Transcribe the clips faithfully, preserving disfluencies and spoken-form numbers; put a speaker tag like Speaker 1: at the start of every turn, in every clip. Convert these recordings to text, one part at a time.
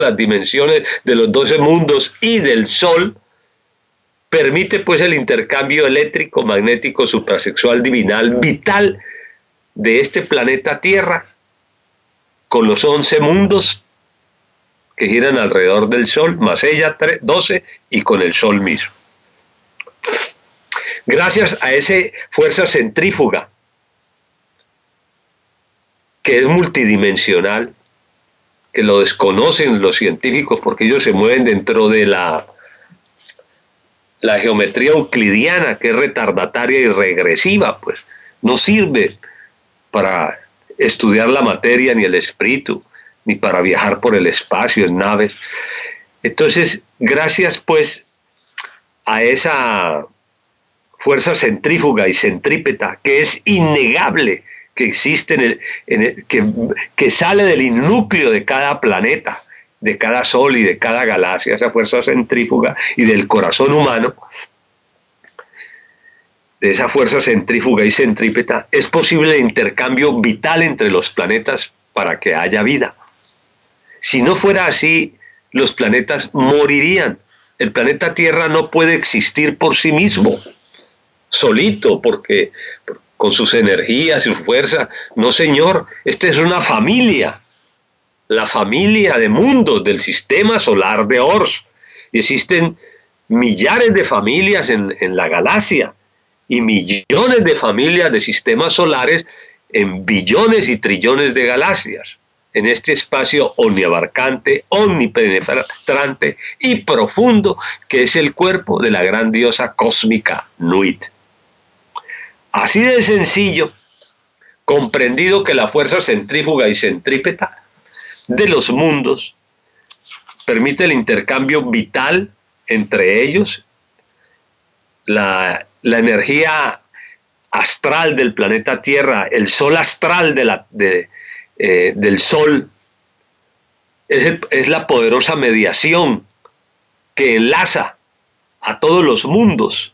Speaker 1: las dimensiones de los doce mundos y del Sol, permite pues el intercambio eléctrico, magnético, suprasexual, divinal, vital de este planeta Tierra con los once mundos que giran alrededor del Sol, más ella, doce, y con el Sol mismo. Gracias a esa fuerza centrífuga, que es multidimensional, que lo desconocen los científicos porque ellos se mueven dentro de la, la geometría euclidiana, que es retardataria y regresiva, pues no sirve para estudiar la materia ni el espíritu, ni para viajar por el espacio en naves. Entonces, gracias pues a esa fuerza centrífuga y centrípeta, que es innegable, que existe en el, en el que, que sale del núcleo de cada planeta, de cada sol y de cada galaxia, esa fuerza centrífuga, y del corazón humano, de esa fuerza centrífuga y centrípeta, es posible el intercambio vital entre los planetas para que haya vida. Si no fuera así, los planetas morirían. El planeta Tierra no puede existir por sí mismo, solito, porque con sus energías, su fuerza. No, señor, esta es una familia, la familia de mundos del sistema solar de Ors. Y existen millares de familias en, en la galaxia y millones de familias de sistemas solares en billones y trillones de galaxias, en este espacio omniabarcante, omnipenetrante y profundo que es el cuerpo de la gran diosa cósmica Nuit. Así de sencillo, comprendido que la fuerza centrífuga y centrípeta de los mundos permite el intercambio vital entre ellos, la, la energía astral del planeta Tierra, el sol astral de la, de, eh, del Sol, es, el, es la poderosa mediación que enlaza a todos los mundos,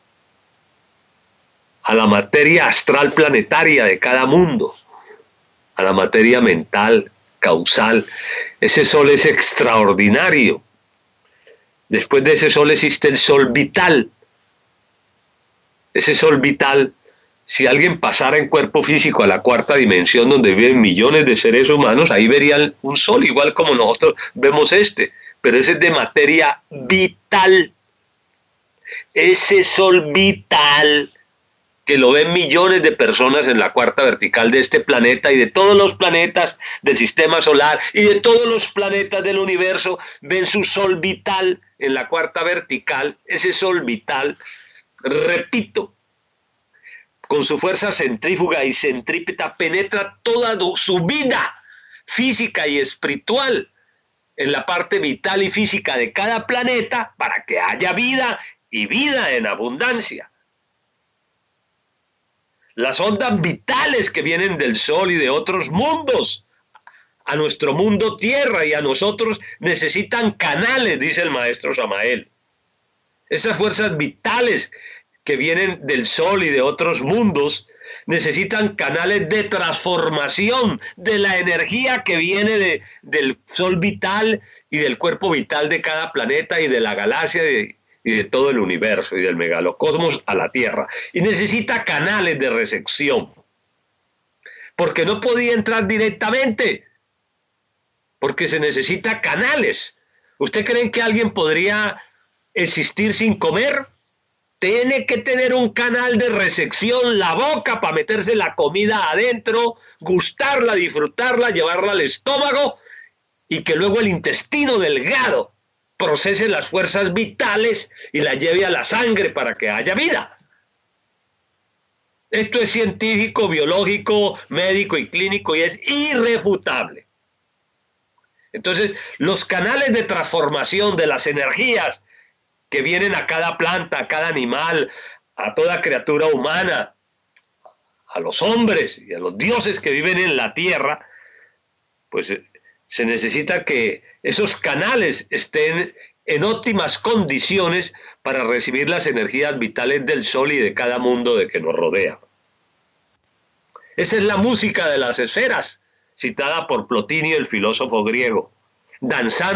Speaker 1: a la materia astral planetaria de cada mundo, a la materia mental, causal. Ese sol es extraordinario. Después de ese sol existe el sol vital. Ese sol vital, si alguien pasara en cuerpo físico a la cuarta dimensión donde viven millones de seres humanos, ahí verían un sol igual como nosotros vemos este, pero ese es de materia vital. Ese sol vital que lo ven millones de personas en la cuarta vertical de este planeta y de todos los planetas del sistema solar y de todos los planetas del universo, ven su sol vital en la cuarta vertical. Ese sol vital, repito, con su fuerza centrífuga y centrípeta penetra toda su vida física y espiritual en la parte vital y física de cada planeta para que haya vida y vida en abundancia. Las ondas vitales que vienen del Sol y de otros mundos a nuestro mundo Tierra y a nosotros necesitan canales, dice el maestro Samael. Esas fuerzas vitales que vienen del Sol y de otros mundos necesitan canales de transformación de la energía que viene de, del Sol vital y del cuerpo vital de cada planeta y de la galaxia de, y de todo el universo y del megalocosmos a la Tierra. Y necesita canales de recepción, porque no podía entrar directamente, porque se necesita canales. ¿Usted cree que alguien podría existir sin comer? Tiene que tener un canal de recepción, la boca para meterse la comida adentro, gustarla, disfrutarla, llevarla al estómago y que luego el intestino delgado procese las fuerzas vitales y la lleve a la sangre para que haya vida. Esto es científico, biológico, médico y clínico y es irrefutable. Entonces, los canales de transformación de las energías que vienen a cada planta, a cada animal, a toda criatura humana, a los hombres y a los dioses que viven en la tierra, pues se necesita que esos canales estén en óptimas condiciones para recibir las energías vitales del Sol y de cada mundo de que nos rodea. Esa es la música de las esferas, citada por Plotinio, el filósofo griego. danzando